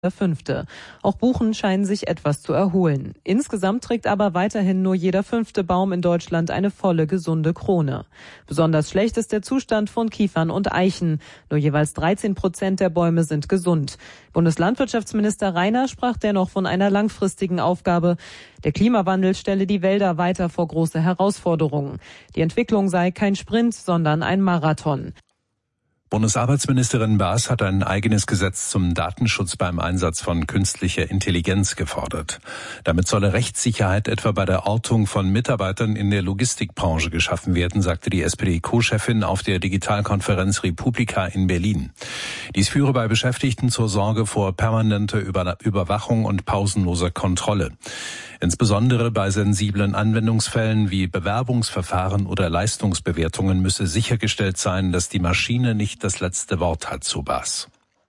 Fünfte. Auch Buchen scheinen sich etwas zu erholen. Insgesamt trägt aber weiterhin nur jeder 5. Baum in Deutschland eine volle, gesunde Krone. Besonders schlecht ist der Zustand von Kiefern und Eichen. Nur jeweils 13% der Bäume sind gesund. Bundeslandwirtschaftsminister Reiner sprach dennoch von einer langfristigen Aufgabe. Der Klimawandel stelle die Wälder weiter vor große Herausforderungen. Die Entwicklung sei kein Sprint, sondern ein Marathon. Bundesarbeitsministerin Baas hat ein eigenes Gesetz zum Datenschutz beim Einsatz von künstlicher Intelligenz gefordert. Damit solle Rechtssicherheit etwa bei der Ortung von Mitarbeitern in der Logistikbranche geschaffen werden, sagte die SPD-Co-Chefin auf der Digitalkonferenz Republika in Berlin. Dies führe bei Beschäftigten zur Sorge vor permanenter Überwachung und pausenloser Kontrolle. Insbesondere bei sensiblen Anwendungsfällen wie Bewerbungsverfahren oder Leistungsbewertungen müsse sichergestellt sein, dass die Maschine nicht das letzte Wort hat, so Baas.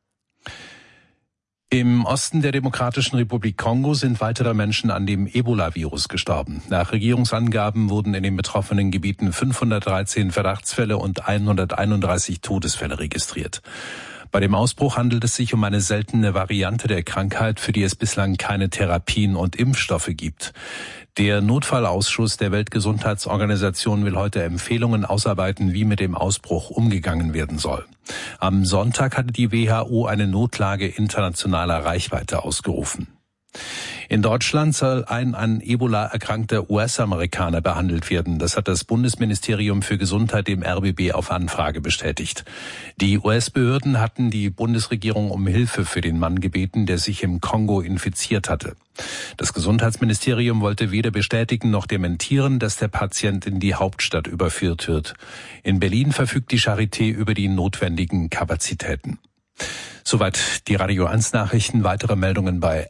Im Osten der Demokratischen Republik Kongo sind weitere Menschen an dem Ebola-Virus gestorben. Nach Regierungsangaben wurden in den betroffenen Gebieten 513 Verdachtsfälle und 131 Todesfälle registriert. Bei dem Ausbruch handelt es sich um eine seltene Variante der Krankheit, für die es bislang keine Therapien und Impfstoffe gibt. Der Notfallausschuss der Weltgesundheitsorganisation will heute Empfehlungen ausarbeiten, wie mit dem Ausbruch umgegangen werden soll. Am Sonntag hatte die WHO eine Notlage internationaler Reichweite ausgerufen. In Deutschland soll ein an Ebola erkrankter US-Amerikaner behandelt werden. Das hat das Bundesministerium für Gesundheit dem RBB auf Anfrage bestätigt. Die US-Behörden hatten die Bundesregierung um Hilfe für den Mann gebeten, der sich im Kongo infiziert hatte. Das Gesundheitsministerium wollte weder bestätigen noch dementieren, dass der Patient in die Hauptstadt überführt wird. In Berlin verfügt die Charité über die notwendigen Kapazitäten. Soweit die Radio 1 Nachrichten. Weitere Meldungen bei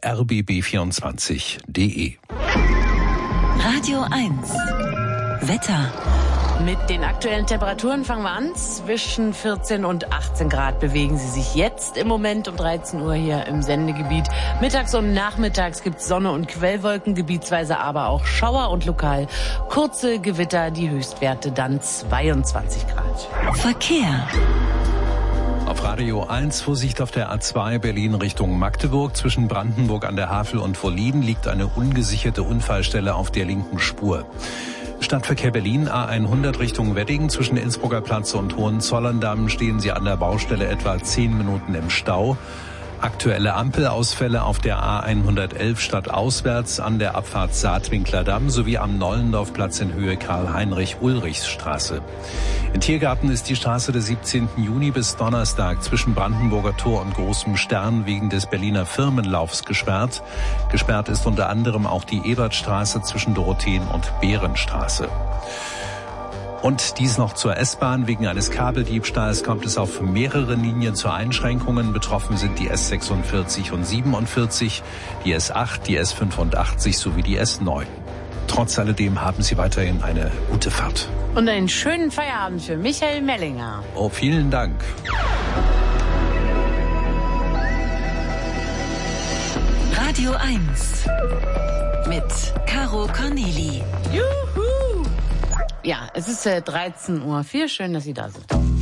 rbb24.de. Radio 1 Wetter. Mit den aktuellen Temperaturen fangen wir an. Zwischen 14 und 18 Grad bewegen sie sich jetzt im Moment um 13 Uhr hier im Sendegebiet. Mittags und nachmittags gibt es Sonne und Quellwolken, gebietsweise aber auch Schauer und lokal kurze Gewitter. Die Höchstwerte dann 22 Grad. Verkehr. Auf Radio 1 Vorsicht auf der A2 Berlin Richtung Magdeburg. Zwischen Brandenburg an der Havel und Wollin liegt eine ungesicherte Unfallstelle auf der linken Spur. Stadtverkehr Berlin A100 Richtung Wedding. Zwischen Innsbrucker Platz und Hohenzollern-Damm stehen Sie an der Baustelle etwa 10 Minuten im Stau. Aktuelle Ampelausfälle auf der A111 stadtauswärts an der Abfahrt Saatwinkler Damm sowie am Nollendorfplatz in Höhe Karl-Heinrich-Ulrichs-Straße. In Tiergarten ist die Straße des 17. Juni bis Donnerstag zwischen Brandenburger Tor und Großem Stern wegen des Berliner Firmenlaufs gesperrt. Gesperrt ist unter anderem auch die Ebertstraße zwischen Dorotheen- und Behrenstraße. Und dies noch zur S-Bahn. Wegen eines Kabeldiebstahls kommt es auf mehreren Linien zu Einschränkungen. Betroffen sind die S46 und 47, die S8, die S85 sowie die S9. Trotz alledem haben Sie weiterhin eine gute Fahrt. Und einen schönen Feierabend für Michael Mellinger. Oh, vielen Dank. Radio 1 mit Caro Corneli. Juhu! Ja, es ist 13:04 Uhr. Schön, dass Sie da sind.